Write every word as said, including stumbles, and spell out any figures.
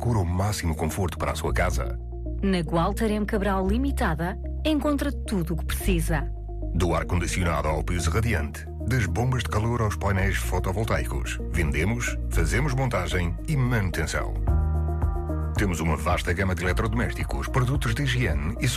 procura o máximo conforto para a sua casa. Na Gualter M. Cabral Limitada, encontra tudo o que precisa. Do ar-condicionado ao piso radiante, das bombas de calor aos painéis fotovoltaicos, vendemos, fazemos montagem e manutenção. Temos uma vasta gama de eletrodomésticos, produtos de higiene e